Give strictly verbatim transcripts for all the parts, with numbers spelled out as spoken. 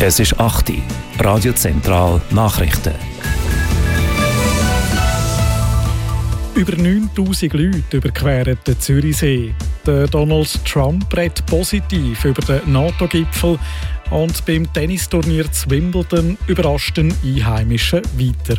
Es ist acht Uhr. Radio Zentral Nachrichten. Über neuntausend Leute überqueren den Zürichsee. Der Donald Trump redet positiv über den NATO-Gipfel und beim Tennisturnier zu Wimbledon überrascht den Einheimischen weiter.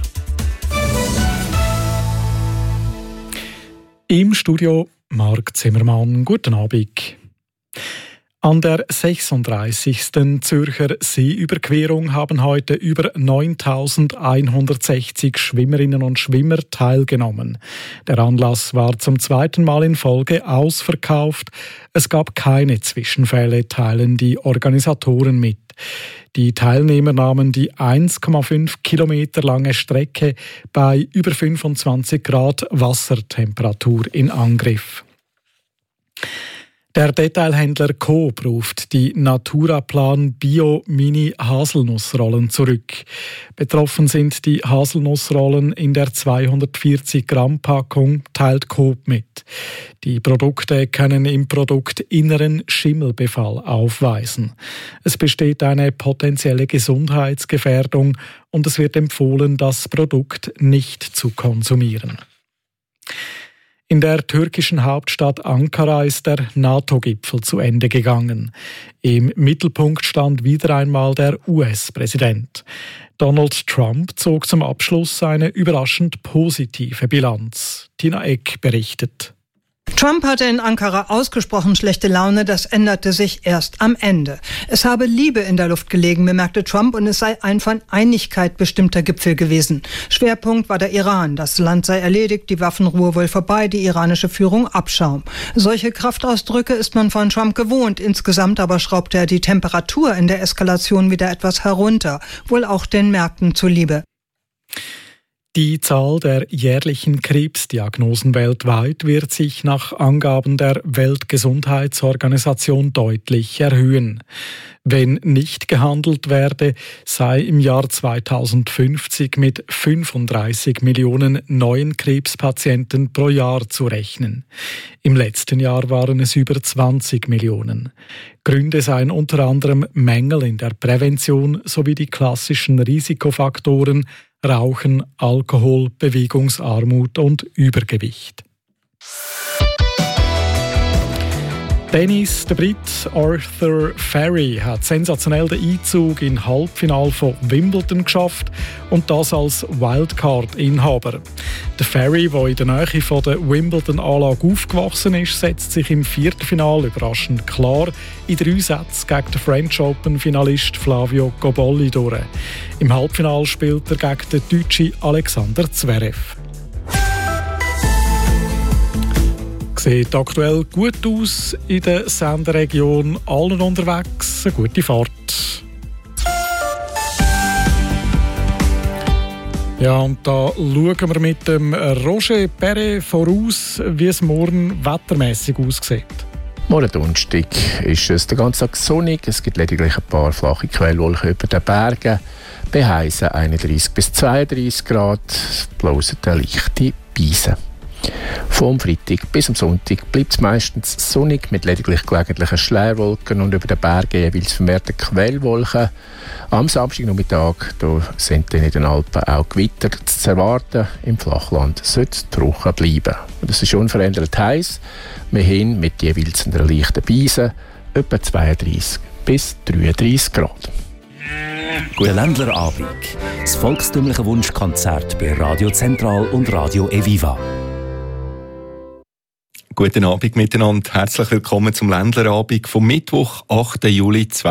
Im Studio Marc Zimmermann. Guten Abend. An der sechsunddreißigsten Zürcher Seeüberquerung haben heute über neuntausendeinhundertsechzig Schwimmerinnen und Schwimmer teilgenommen. Der Anlass war zum zweiten Mal in Folge ausverkauft. Es gab keine Zwischenfälle, teilen die Organisatoren mit. Die Teilnehmer nahmen die eins Komma fünf Kilometer lange Strecke bei über fünfundzwanzig Grad Wassertemperatur in Angriff. Der Detailhändler Coop ruft die Naturaplan Bio Mini Haselnussrollen zurück. Betroffen sind die Haselnussrollen in der zweihundertvierzig Gramm Packung, teilt Coop mit. Die Produkte können im Produktinneren Schimmelbefall aufweisen. Es besteht eine potenzielle Gesundheitsgefährdung und es wird empfohlen, das Produkt nicht zu konsumieren. In der türkischen Hauptstadt Ankara ist der NATO-Gipfel zu Ende gegangen. Im Mittelpunkt stand wieder einmal der U S-Präsident. Donald Trump zog zum Abschluss eine überraschend positive Bilanz. Tina Eck berichtet. Trump hatte in Ankara ausgesprochen schlechte Laune, das änderte sich erst am Ende. Es habe Liebe in der Luft gelegen, bemerkte Trump, und es sei ein von Einigkeit bestimmter Gipfel gewesen. Schwerpunkt war der Iran. Das Land sei erledigt, die Waffenruhe wohl vorbei, die iranische Führung Abschaum. Solche Kraftausdrücke ist man von Trump gewohnt. Insgesamt aber schraubte er die Temperatur in der Eskalation wieder etwas herunter, wohl auch den Märkten zuliebe. Die Zahl der jährlichen Krebsdiagnosen weltweit wird sich nach Angaben der Weltgesundheitsorganisation deutlich erhöhen. Wenn nicht gehandelt werde, sei im Jahr zweitausendfünfzig mit fünfunddreißig Millionen neuen Krebspatienten pro Jahr zu rechnen. Im letzten Jahr waren es über zwanzig Millionen. Gründe seien unter anderem Mängel in der Prävention sowie die klassischen Risikofaktoren Rauchen, Alkohol, Bewegungsarmut und Übergewicht. Tennis, der Brit Arthur Ferry hat sensationell den Einzug in Halbfinale von Wimbledon geschafft und das als Wildcard-Inhaber. Der Ferry, der in der Nähe von der Wimbledon-Anlage aufgewachsen ist, setzt sich im Viertelfinale überraschend klar in drei Sätzen gegen den French Open-Finalist Flavio Cobolli durch. Im Halbfinale spielt er gegen den Deutschen Alexander Zverev. Sieht aktuell gut aus in der Senderegion. Allen unterwegs, eine gute Fahrt. Ja, und da schauen wir mit dem Roger Perret voraus, wie es morgen wettermässig aussieht. Morgen Donnerstag ist es den ganzen Tag sonnig. Es gibt lediglich ein paar flache Quellwolken über den Bergen. Bei heißen einunddreißig bis zweiunddreißig Grad. Es bloßen leichte Beisen. Vom Freitag bis am Sonntag bleibt es meistens sonnig mit lediglich gelegentlichen Schleierwolken und über den Bergen jeweils vermehrte Quellwolken. Am Samstagnachmittag sind dann in den Alpen auch Gewitter zu erwarten. Im Flachland sollte es trocken bleiben. Und es ist unverändert heiß. Wir haben mit jeweils einer leichten Beise etwa zweiunddreißig bis dreiunddreißig Grad. Der Ländlerabend. Das volkstümliche Wunschkonzert bei Radio Zentral und Radio Eviva. Guten Abend miteinander. Herzlich willkommen zum Ländlerabend vom Mittwoch, achten Juli